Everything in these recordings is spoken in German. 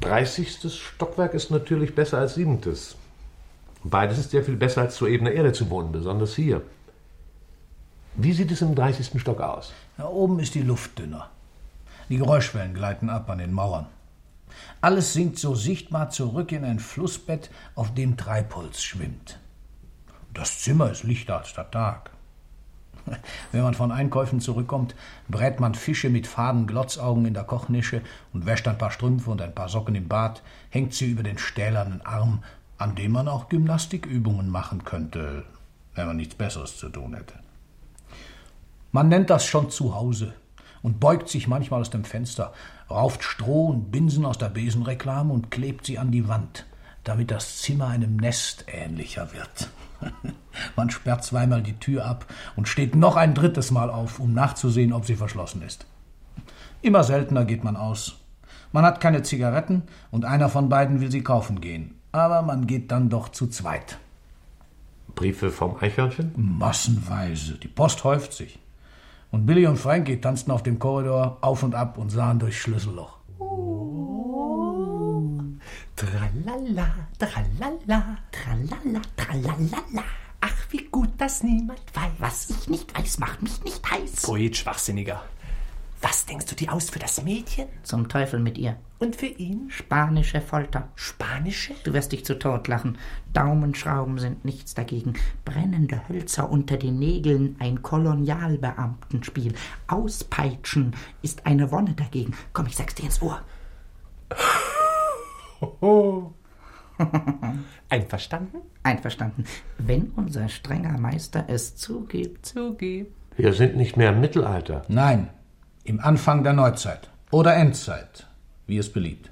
30. Stockwerk ist natürlich besser als 7. Beides ist sehr viel besser, als zur ebenen Erde zu wohnen, besonders hier. Wie sieht es im 30. Stock aus? Ja, oben ist die Luft dünner. Die Geräuschwellen gleiten ab an den Mauern. Alles sinkt so sichtbar zurück in ein Flussbett, auf dem Treibholz schwimmt. Das Zimmer ist lichter als der Tag. Wenn man von Einkäufen zurückkommt, brät man Fische mit faden Glotzaugen in der Kochnische und wäscht ein paar Strümpfe und ein paar Socken im Bad, hängt sie über den stählernen Arm, an dem man auch Gymnastikübungen machen könnte, wenn man nichts Besseres zu tun hätte. Man nennt das schon zu Hause und beugt sich manchmal aus dem Fenster, rauft Stroh und Binsen aus der Besenreklame und klebt sie an die Wand, damit das Zimmer einem Nest ähnlicher wird. Man sperrt zweimal die Tür ab und steht noch ein drittes Mal auf, um nachzusehen, ob sie verschlossen ist. Immer seltener geht man aus. Man hat keine Zigaretten und einer von beiden will sie kaufen gehen. Aber man geht dann doch zu zweit. Briefe vom Eichhörnchen? Massenweise. Die Post häuft sich. Und Billy und Frankie tanzten auf dem Korridor auf und ab und sahen durchs Schlüsselloch. Tralala, tralala, tralala, tralala. Ach, wie gut, dass niemand weiß. Was ich nicht weiß, macht mich nicht heiß. Poet Schwachsinniger. Was denkst du dir aus für das Mädchen? Zum Teufel mit ihr. Und für ihn? Spanische Folter. Spanische? Du wirst dich zu Tod lachen. Daumenschrauben sind nichts dagegen. Brennende Hölzer unter den Nägeln, ein Kolonialbeamtenspiel. Auspeitschen ist eine Wonne dagegen. Komm, ich sag's dir ins Ohr. Einverstanden? Einverstanden. Wenn unser strenger Meister es zugibt. Wir sind nicht mehr im Mittelalter. Nein, im Anfang der Neuzeit oder Endzeit, wie es beliebt.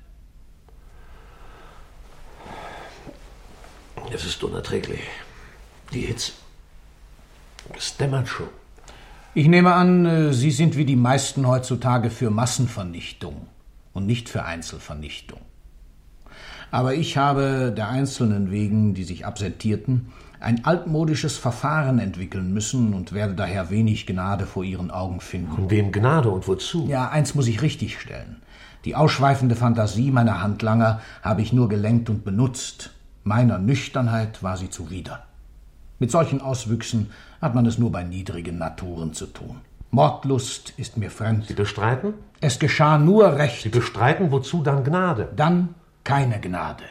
Es ist unerträglich. Die Hitze. Es dämmert schon. Ich nehme an, Sie sind wie die meisten heutzutage für Massenvernichtung und nicht für Einzelvernichtung. Aber ich habe der Einzelnen wegen, die sich absentierten, ein altmodisches Verfahren entwickeln müssen und werde daher wenig Gnade vor Ihren Augen finden. Von wem Gnade und wozu? Ja, eins muss ich richtigstellen. Die ausschweifende Fantasie meiner Handlanger habe ich nur gelenkt und benutzt. Meiner Nüchternheit war sie zuwider. Mit solchen Auswüchsen hat man es nur bei niedrigen Naturen zu tun. Mordlust ist mir fremd. Sie bestreiten? Es geschah nur recht. Sie bestreiten, wozu dann Gnade? Dann keine Gnade.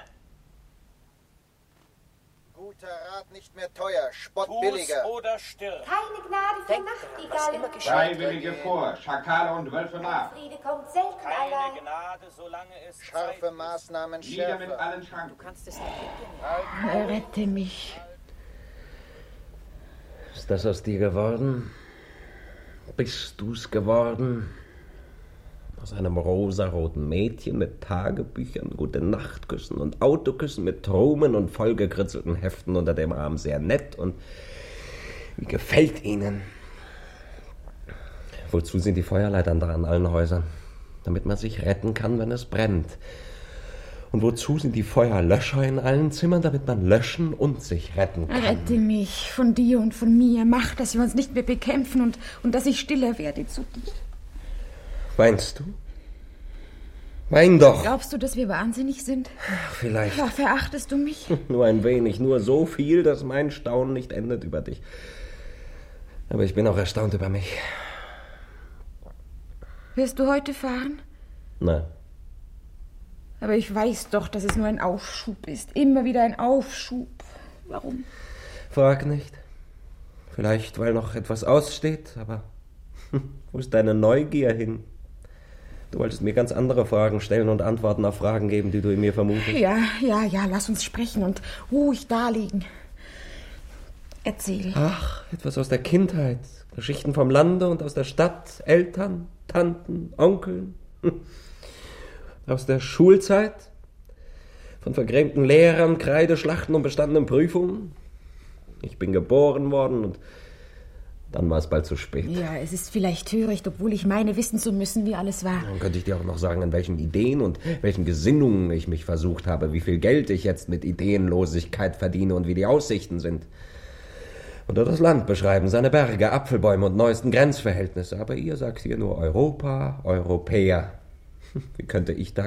Guter Rat nicht mehr teuer, Spott billiger. Oder stirb. Keine Gnade für Nachtigallen. Freiwillige vor, Schakale und Wölfe nach. Friede kommt selten allein. Keine Gnade, solange es Scharfe Zeit Maßnahmen Nieder mit schärfer. allen Schranken. Du kannst es nicht. Rette mich. Ist das aus dir geworden? Bist du's geworden? Aus einem rosaroten Mädchen mit Tagebüchern, Gute-Nacht-Küssen und Autoküssen mit Trumen und vollgekritzelten Heften unter dem Arm. Sehr nett und wie gefällt Ihnen? Wozu sind die Feuerleitern da an allen Häusern? Damit man sich retten kann, wenn es brennt. Und wozu sind die Feuerlöscher in allen Zimmern? Damit man löschen und sich retten kann. Rette mich von dir und von mir. Mach, dass wir uns nicht mehr bekämpfen und dass ich stiller werde zu dir. Weinst du? Wein doch. Glaubst du, dass wir wahnsinnig sind? Ach, vielleicht. Ja, verachtest du mich? Nur ein wenig, nur so viel, dass mein Staunen nicht endet über dich. Aber ich bin auch erstaunt über mich. Wirst du heute fahren? Nein. Aber ich weiß doch, dass es nur ein Aufschub ist. Immer wieder ein Aufschub. Warum? Frag nicht. Vielleicht, weil noch etwas aussteht, aber wo ist deine Neugier hin? Du wolltest mir ganz andere Fragen stellen und Antworten auf Fragen geben, die du in mir vermutest. Ja, lass uns sprechen und ruhig daliegen. Erzähl. Ach, etwas aus der Kindheit. Geschichten vom Lande und aus der Stadt. Eltern, Tanten, Onkeln. Aus der Schulzeit. Von vergrämten Lehrern, Kreideschlachten und bestandenen Prüfungen. Ich bin geboren worden und dann war es bald zu spät. Ja, es ist vielleicht töricht, obwohl ich meine, wissen zu müssen, wie alles war. Dann könnte ich dir auch noch sagen, an welchen Ideen und welchen Gesinnungen ich mich versucht habe, wie viel Geld ich jetzt mit Ideenlosigkeit verdiene und wie die Aussichten sind. Oder das Land beschreiben, seine Berge, Apfelbäume und neuesten Grenzverhältnisse. Aber ihr sagt hier nur Europa, Europäer. Wie könnte ich da